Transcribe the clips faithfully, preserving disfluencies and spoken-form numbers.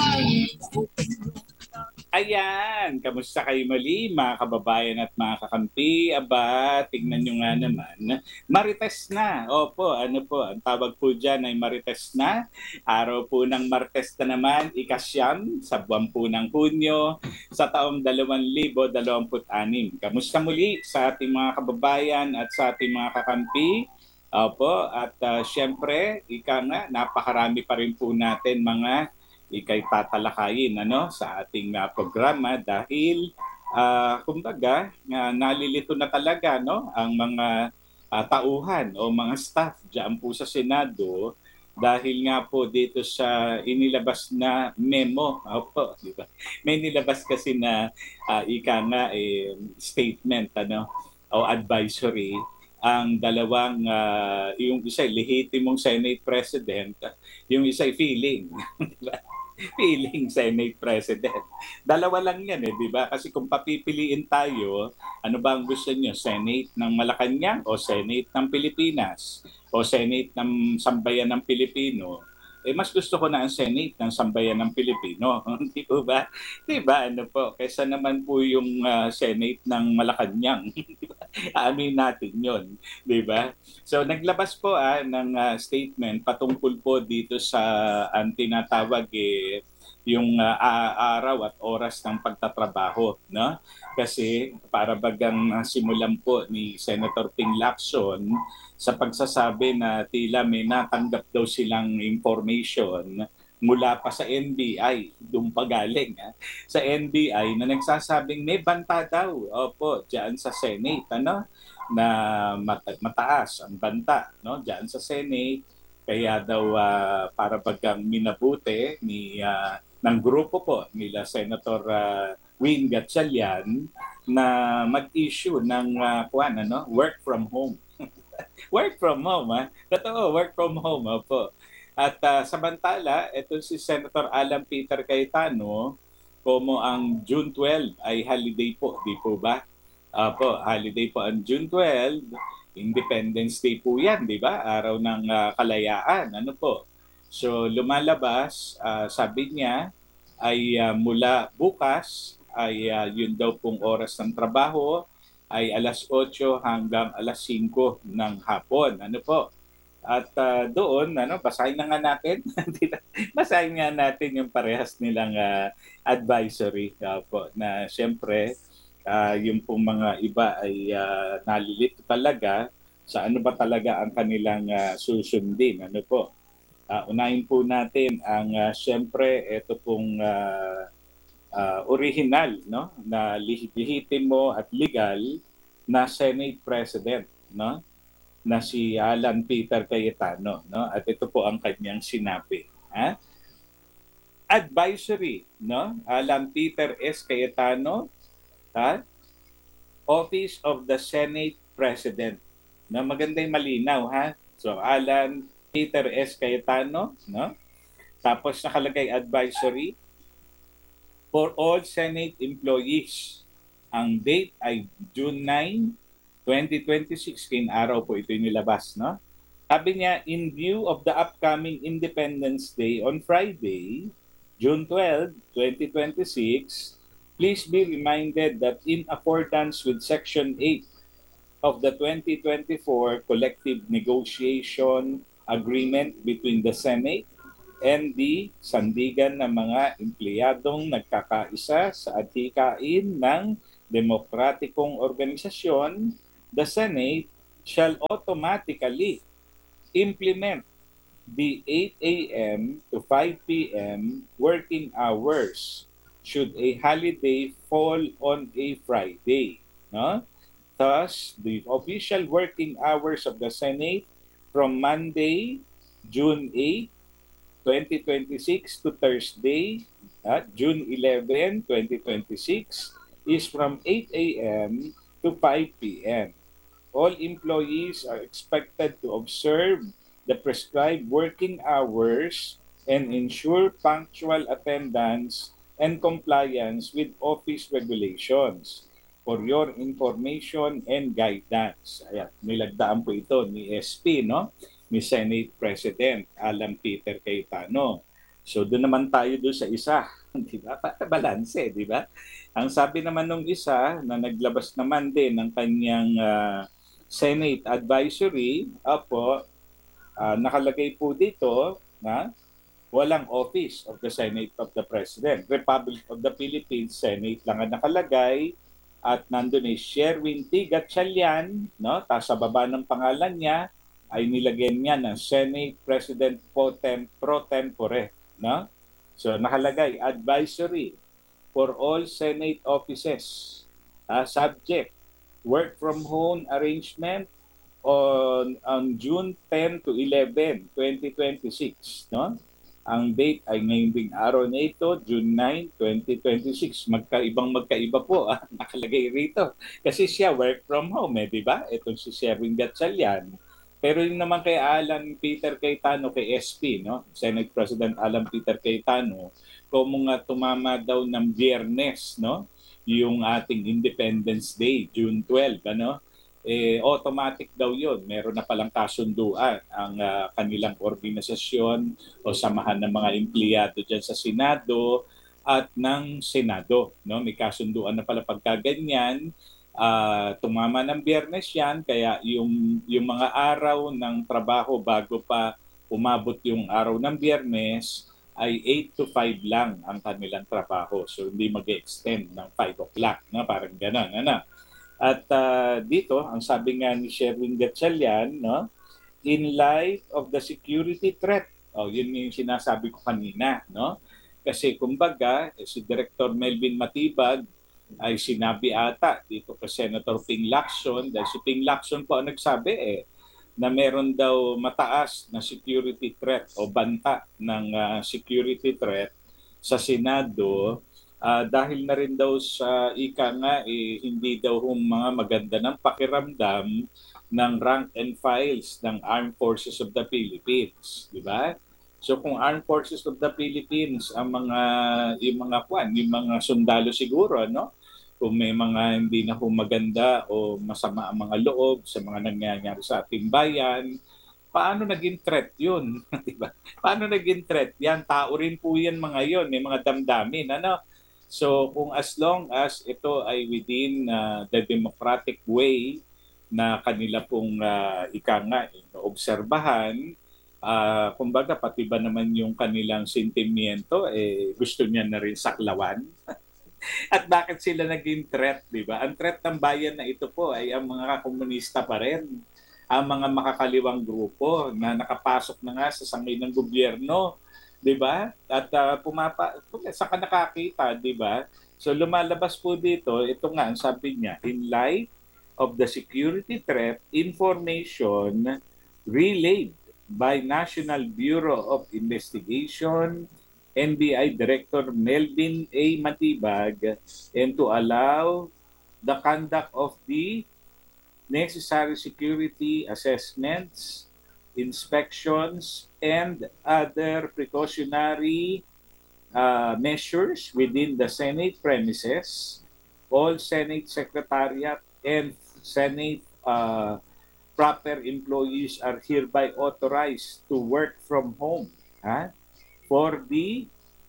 Ayan, kamusta kayo muli mga kababayan at mga kakampi? Aba, tingnan nyo nga naman, Marites na. Opo, ano po, ang tawag po dyan ay Marites na. Araw po ng Martes na naman, ikasyam, sa buwan po ng Hunyo, sa taong dalawang libo dalawamput anim. Kamusta muli sa ating mga kababayan at sa ating mga kakampi? Opo, at uh, syempre, ika nga, napakarami pa rin po natin mga ikay tatalakayin ano sa ating uh, programa dahil uh, kumbaga uh, nalilito na talaga no ang mga uh, tauhan o mga staff diyan po sa Senado dahil nga po dito sa inilabas na memo. Opo, di ba? May nilabas kasi na uh, ika nga eh, statement ano o advisory ang dalawang uh, yung isa lehitimong Senate President, yung isa feeling. Feeling Senate President. Dalawa lang yan eh, di ba? Kasi kung papipiliin tayo, ano ba ang gusto niyo? Senate ng Malacanang o Senate ng Pilipinas? O Senate ng Sambayan ng Pilipino? Eh, mas gusto ko na ang Senate ng Sambayan ng Pilipino. Di po ba? Di ba? Ano po? Kaysa naman po yung uh, Senate ng Malacanang. Amin natin yon, di ba? So naglabas po ah, ng uh, statement patungkol po dito sa ang tinatawag eh, yung uh, araw at oras ng pagtatrabaho, no? Kasi para bagang uh, simulan po ni Senator Ping Lacson sa pagsasabi na tila may natanggap daw silang information mula pa sa N B I, doon pa galing, ha? Sa N B I na nagsasabing may banta daw, opo, diyan sa Senate, ano, na mata- mataas ang banta, no, diyan sa Senate, kaya daw uh, para bagang minabuti ni uh, ng grupo po nila Senator uh, Win Gatchalian na mag-issue ng uh, kuan, ano, work from home. Work from home, ha? Totoo, work from home, opo. At uh, samantala, ito si Senator Alan Peter Cayetano, como ang June twelfth ay holiday po, di po ba? Opo, holiday po ang June twelfth, Independence Day po yan, di ba? Araw ng uh, kalayaan, ano po. So lumalabas, uh, sabi niya, ay uh, mula bukas, ay uh, yun daw pong oras ng trabaho, ay alas otso hanggang alas singko ng hapon. Ano po? At uh, doon, ano, basahin na nga natin. Basahin nga natin yung parehas nilang uh, advisory uh, po, na siyempre, uh, yung pong mga iba ay uh, nalilito talaga sa ano ba talaga ang kanilang uh, susundin. Ano po? Uh, unahin po natin ang uh, siyempre, ito pong uh, uh, original, no, na lehitimo at legal na Senate President, no, na si Alan Peter Cayetano, no, at ito po ang kanyang sinabi, ha? Advisory, no, Alan Peter S. Cayetano, ha? Office of the Senate President. No, maganda yung malinaw, ha? So Alan Peter S. Cayetano, no? Tapos nakalagay advisory for all Senate employees. Ang date ay June ninth, twenty twenty-six. Kin araw po ito nilabas, no? Sabi niya, in view of the upcoming Independence Day on Friday, June twelfth, twenty twenty-six, please be reminded that in accordance with Section eight of the twenty twenty-four Collective Negotiation Agreement between the Senate and the sandigan ng mga empleyadong nagkakaisa sa adhikain ng demokratikong organisasyon, the Senate shall automatically implement the eight a.m. to five p.m. working hours should a holiday fall on a Friday. No? Thus, the official working hours of the Senate from Monday, June eighth, twenty twenty-six to Thursday, uh, June eleventh, twenty twenty-six is from eight a.m. to five p.m. All employees are expected to observe the prescribed working hours and ensure punctual attendance and compliance with office regulations. For your information and guidance. Ayan, nilagdaan po ito ni S P, no? Ni Senate President Alan Peter Cayetano. So doon naman tayo doon sa isa, di ba? Para balanse, di ba? Ang sabi naman nung isa na naglabas naman din ng kanyang ah, Senate Advisory, apo, ah, nakalagay po dito na walang Office of the Senate of the President. Republic of the Philippines Senate lang ang nakalagay at nandun ay Sherwin T. Gatchalian, no? Tapos sa baba ng pangalan niya ay nilagyan niya ng Senate President pro, tem- pro tempore, no? So nakalagay advisory for all Senate offices. Uh, subject work from home arrangement on on June tenth to eleventh, twenty twenty-six, no? Ang date ay ngayong ding araw na ito, June ninth, twenty twenty-six. Magkaibang magkaiba po ah, nakalagay rito. Kasi siya work from home, eh, di ba? Itong si Sherwin Gatchalian. Pero yung naman kay Alan Peter Cayetano, kay S P, no? Senate President Alan Peter Cayetano, kung nga tumama daw ng Biyernes, no? Yung ating Independence Day, June twelfth, ano? Eh, automatic daw yun. Meron na palang kasunduan ang uh, kanilang organisasyon o samahan ng mga empleyado dyan sa Senado at ng Senado. No? May kasunduan na pala pagkaganyan. Uh, tumama ng Biyernes yan, kaya yung, yung mga araw ng trabaho bago pa umabot yung araw ng Biyernes ay eight to five lang ang kanilang trabaho. So hindi mag-extend ng five o'clock. No? Parang gano'n. Ano? At uh, dito, ang sabi nga ni Sherwin Gatchalian, no, in light of the security threat, oh, yun yung sinasabi ko kanina, no? Kasi kumbaga, eh, si Director Melvin Matibag ay sinabi ata dito kay Senator Ping Lacson, dahil si Ping Lacson po ang nagsabi eh, na meron daw mataas na security threat o banta ng uh, security threat sa Senado. Uh, dahil na rin daw sa ika nga, eh, hindi daw hum mga maganda ng pakiramdam ng rank and files ng Armed Forces of the Philippines, di ba? So kung Armed Forces of the Philippines ang mga yung mga kwan, yung mga sundalo siguro, no? Kung may mga hindi na humaganda o masama ang mga loob sa mga nangyayari sa ating bayan, paano naging threat yun? Di ba? Paano naging threat? Yan, tao rin po yan mga yon, may mga damdamin, ano? So kung as long as ito ay within uh, the democratic way na kanila pong uh, ika nga obserbahan, uh, kumbaga pati ba naman yung kanilang sentimiento, eh, gusto niya na rin saklawan. At bakit sila naging threat, di ba? Ang threat ng bayan na ito po ay ang mga komunista pa rin, ang mga makakaliwang grupo na nakapasok na nga sa sangay ng gobyerno, 'di ba? At uh, pumapa sa ka nakakita, 'di ba? So lumalabas po dito, ito nga ang sabi niya, in light of the security threat information relayed by National Bureau of Investigation, N B I Director Melvin A. Matibag, and to allow the conduct of the necessary security assessments, inspections, and other precautionary uh, measures within the Senate premises, all Senate Secretariat and Senate uh, proper employees are hereby authorized to work from home huh, for the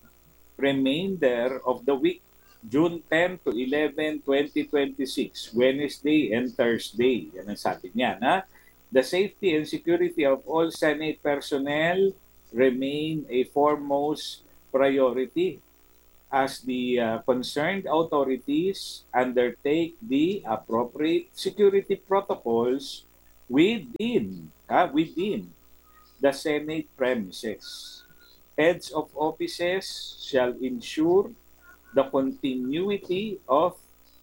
remainder of the week, June tenth to eleventh, twenty twenty-six, Wednesday and Thursday. Yan ang sabi niya. Na? The safety and security of all Senate personnel remain a foremost priority as the uh, concerned authorities undertake the appropriate security protocols within, uh, within the Senate premises. Heads of offices shall ensure the continuity of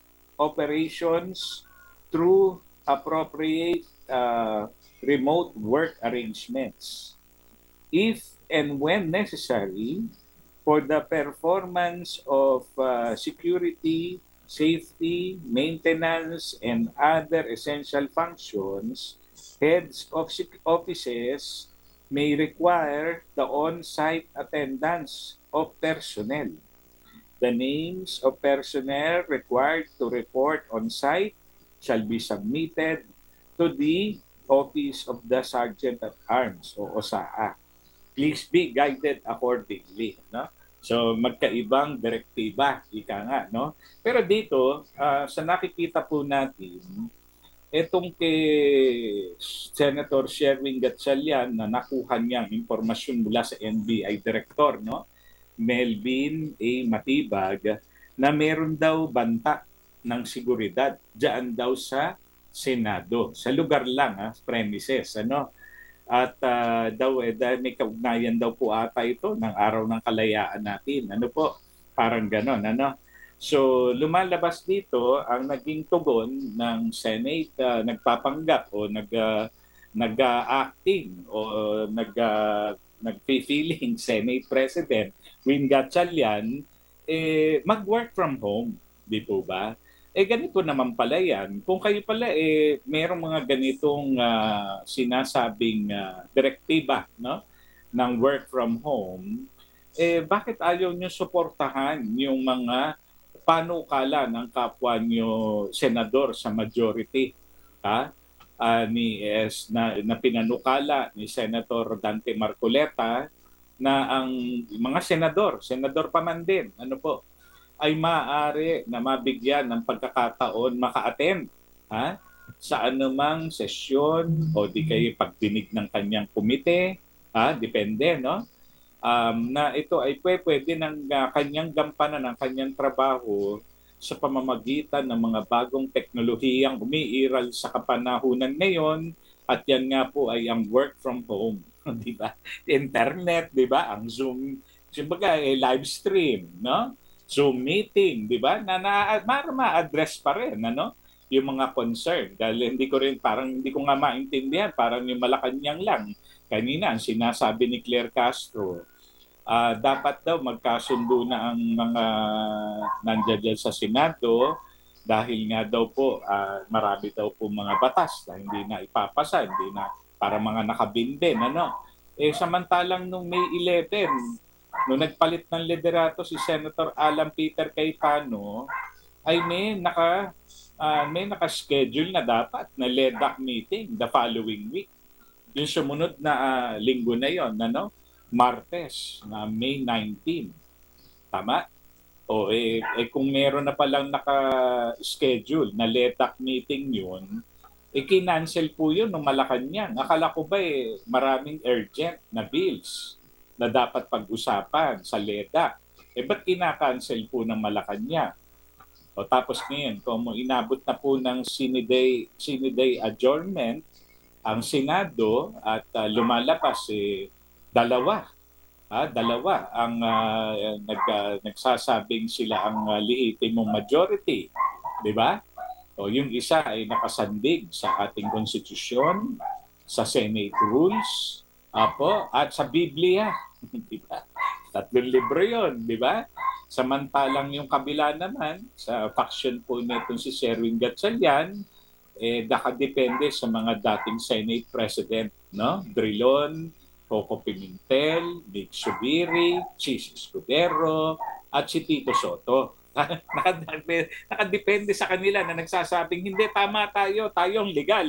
operations through appropriate uh, remote work arrangements. If and when necessary, for the performance of uh, security, safety, maintenance, and other essential functions, heads of offices may require the on-site attendance of personnel. The names of personnel required to report on-site shall be submitted to the Office of the Sergeant at Arms o O S A A. Please be guided accordingly, no? So magkaibang direktiba, ika nga, no? Pero dito, uh, sa nakikita po natin, etong kay Senator Sherwin Gatchalian na nakuha niyang impormasyon mula sa N B I Director, no? Melvin A. Matibag, na meron daw banta ng seguridad diyan daw sa Senado. Sa lugar lang, ha, premises, ano? At uh, daw eh, dahil may kaugnayan daw po ata ito ng araw ng kalayaan natin. Ano po? Parang ganon, ano? So lumalabas dito ang naging tugon ng Senate, uh, nagpapanggap o nag uh, nag-acting o nag uh, nag-feeling Senate President Win Gatchalian, eh mag-work from home, di po ba? Eh ganito naman pala yan. Kung kayo pala eh merong mga ganitong uh, sinasabing uh, direktiba, no, ng work from home, eh bakit ayaw nyo suportahan yung mga panukala ng kapwa nyo senador sa majority, ha? Uh, ni S na, na pinanukala ni Senator Dante Marcoleta na ang mga senador, senador pa man din, ano po, ay maaari na mabigyan ng pagkakataon maka-attend, ha, sa anumang sesyon o di kayo pagdinig ng kanyang komite, ha, depende, no? Um, na ito ay pwede ng uh, kanyang gampanan ng kanyang trabaho sa pamamagitan ng mga bagong teknolohiyang umiiral sa kapanahunan ngayon, at yan nga po ay ang work from home, di ba? Internet, di ba? Ang Zoom, kumbaga eh, live stream, no? Zoom meeting, di ba? Na, na ma-address pa rin, ano? Yung mga concern. Dahil hindi ko rin, parang hindi ko nga maintindihan, parang yung Malacanang lang. Kanina, ang sinasabi ni Claire Castro, uh, dapat daw magkasundo na ang mga nandiyan sa Senado dahil nga daw po uh, marami daw po mga batas na hindi na ipapasa, hindi na para mga nakabindin, ano? Eh samantalang nung May eleven, nung nagpalit ng liderato si Senator Alan Peter Cayetano, ay may naka uh, may naka-schedule na dapat na L E D A C meeting the following week. Yung sumunod na uh, linggo na yon, ano? Martes na May nineteenth. Tama? O eh, eh kung meron na palang naka-schedule na L E D A C meeting yun, eh kinancel po yun ng Malacanang. Akala ko ba eh maraming urgent na bills na dapat pag-usapan sa L E D A C. Eh ba't kinakancel po ng Malacanang? O tapos ngayon, kung inabot na po ng sine-day, sine-day adjournment ang Senado at uh, lumalabas eh dalawa, ha, dalawa ang uh, nag, uh, nagsasabing sila ang uh, lehitimong majority, di ba? O yung isa ay nakasandig sa ating konstitusyon, sa Senate rules, apo, at sa Biblia, di ba? Tatlong libro 'yon, di ba? Samantalang yung kabila naman sa faction po nitong si Sherwin Gatchalian, eh nakadepende sa mga dating Senate President, no? Drilon, Coco Pimentel, Nick Subiri, Chis Escudero, at si Tito Soto. Nakadepende sa kanila na nagsasabing hindi, tama tayo, tayong legal.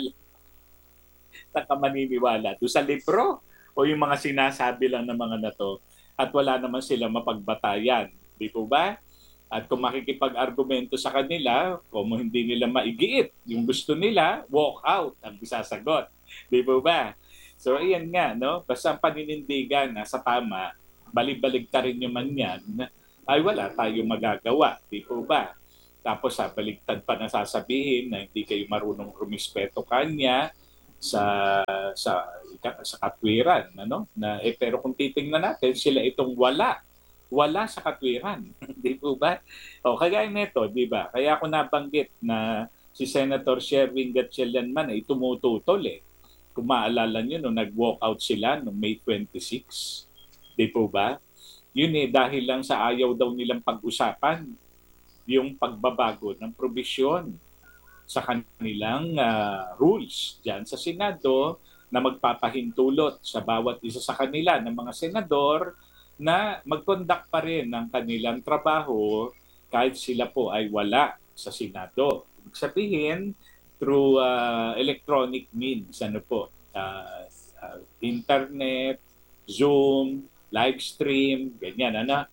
Taka maniniwala doon sa libro o yung mga sinasabi lang ng mga nato at wala naman sila mapagbatayan. Di po ba? At kung makikipag-argumento sa kanila, kung hindi nila maigiit yung gusto nila, walk out ang isasagot. Di po ba? So ayan nga, no? Basta ang paninindigan na sa tama, balik-balik ta rin yung man yan, ay wala tayong magagawa. Di po ba? Tapos sa baliktad pa na sasabihin na hindi kayo marunong rumispeto kanya sa sa sa katwiran, ano? Na eh, pero kung titingnan natin, sila itong wala wala sa katwiran. Di po ba? O kagaya nito, di ba? Kaya ako nabanggit na si Senator Sherwin Gatchalian man ay tumututol eh. Kung maalala nyo, nung nag-walk out sila noong May twenty-sixth, di po ba? Yun eh, dahil lang sa ayaw daw nilang pag-usapan yung pagbabago ng probisyon sa kanilang uh, rules dyan sa Senado na magpapahintulot sa bawat isa sa kanila ng mga senador na mag-conduct pa rin ng kanilang trabaho kahit sila po ay wala sa Senado. Ibig sabihin, through uh, electronic means, ano po, uh, uh, internet, Zoom, live stream, ganyan, ano,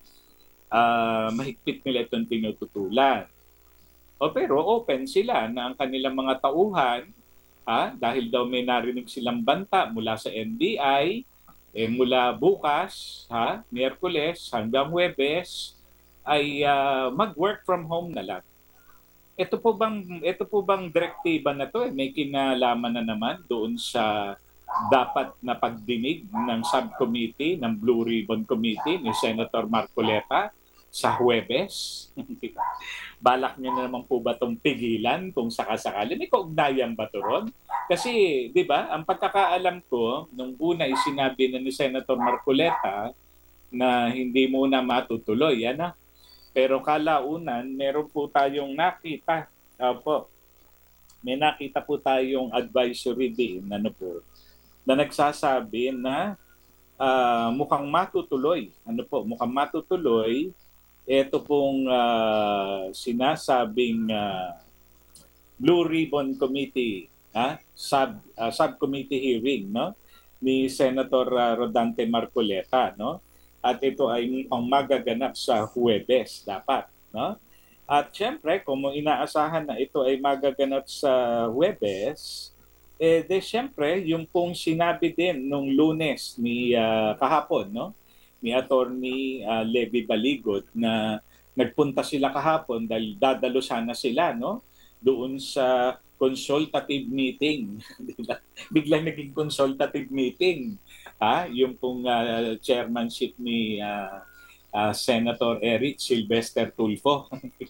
ah, mahigpit nila itong tinututulan. O pero open sila na ang kanilang mga tauhan, ha, dahil daw may narinig silang banta mula sa N B I, eh, mula bukas, ha, Miyerkules hanggang Huwebes, ay ah, mag-work from home na lang. Ito po bang ito po bang direktiba na to eh, may kinalaman na naman doon sa dapat na pagdinig ng subcommittee ng Blue Ribbon Committee ni Senator Marcoleta sa Huwebes? Balak niyo na naman po ba itong pigilan kung sakasakali? May kaugnayan ba ito ron? Kasi, di ba, ang pagkakaalam ko, nung una ay sinabi na ni Senator Marcoleta na hindi muna matutuloy. Yan, pero kalaunan, meron po tayong nakita. Opo, may nakita po tayong advisory din ano po, na nagsasabi na ah, mukhang matutuloy. Ano po, mukhang matutuloy. Ito pong ah, sinasabing ah, Blue Ribbon Committee, ha? Sub ah, subcommittee hearing, no? Ni Senator ah, Rodante Marcoleta, no? At ito ay mukhang magaganap sa Huwebes dapat, no? At syempre, kung inaasahan na ito ay magaganap sa Huwebes, eh de syempre, yung pong sinabi din nung Lunes ni ah, kahapon, no? Ni Attorney ah, Levy Baligot na nagpunta sila kahapon dahil dadalo sana sila, no? Doon sa consultative meeting. Biglang naging consultative meeting. Ha? Yung pong ah, chairmanship ni ah, ah, Senator Eric Silvester Tulfo.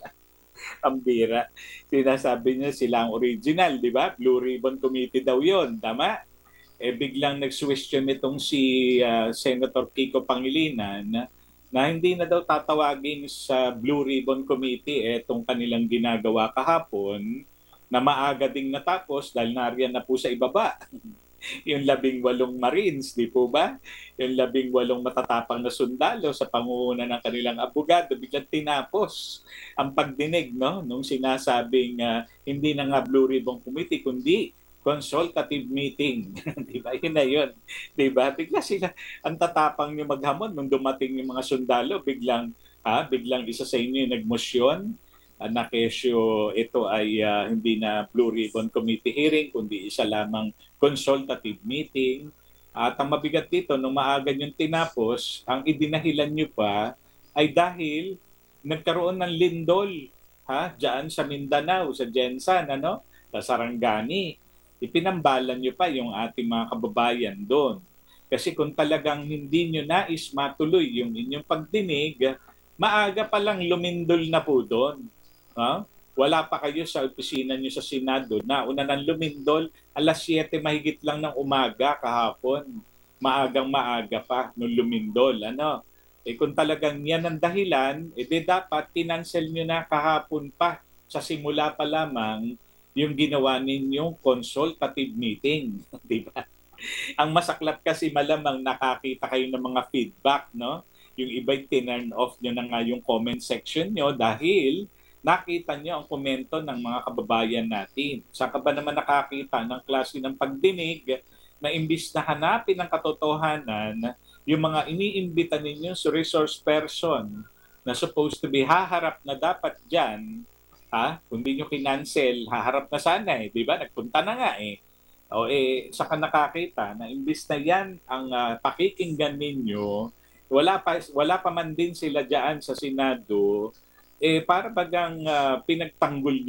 Ang bira. Sinasabi niya sila ang original, di ba? Blue Ribbon Committee daw yon, tama? Eh biglang nag-question itong si ah, Senator Kiko Pangilinan na, na hindi na daw tatawagin sa Blue Ribbon Committee eh, itong kanilang ginagawa kahapon na maaga ding natapos dahil nariyan na po sa ibaba yung labing walong Marines, di po ba? Yung labing walong matatapang na sundalo sa pangunguna ng kanilang abogado, biglang tinapos ang pagdinig, no? Nung sinasabing uh, hindi na nga Blue Ribbon Committee, kundi consultative meeting. Di ba? Yun na yun. Di ba? Bigla sila, ang tatapang nyo maghamon nung dumating yung mga sundalo, biglang, ha, biglang isa sa inyo yung nagmosyon uh, na kesyo ito ay uh, hindi na Blue Ribbon Committee hearing, kundi isa lamang consultative meeting. At ang mabigat dito, nung maaga yung tinapos, ang idinahilan nyo pa ay dahil nagkaroon ng lindol, ha, diyan sa Mindanao, sa Jensan, ano, sa Sarangani. Ipinambalan nyo pa yung ating mga kababayan doon. Kasi kung talagang hindi nyo nais matuloy yung inyong pagdinig, maaga pa lang lumindol na po doon. Ha? Wala pa kayo sa opisina nyo sa Senado. Nauna ng lumindol, alas siyete mahigit lang ng umaga kahapon. Maagang maaga pa nung lumindol. Ano? Eh kung talagang yan ang dahilan, eh di dapat tinansel nyo na kahapon pa sa simula pa lamang yung ginawa ninyong consultative meeting. Di ba? Ang masaklap kasi malamang nakakita kayo ng mga feedback, no? Yung iba'y tinurn off nyo na nga yung comment section nyo dahil nakita nyo ang komento ng mga kababayan natin. Saan ka ba naman nakakita ng klase ng pagdinig na imbis na hanapin ang katotohanan, yung mga iniimbita ninyo sa resource person na supposed to be haharap na dapat dyan, ha? Kung di nyo kinancel, haharap na sana eh, di ba? Nagpunta na nga eh. O eh, saka nakakita na imbis na yan ang uh, pakikinggan ninyo, wala pa, wala pa man din sila dyan sa Senado, eh para bagang uh, pinagtanggol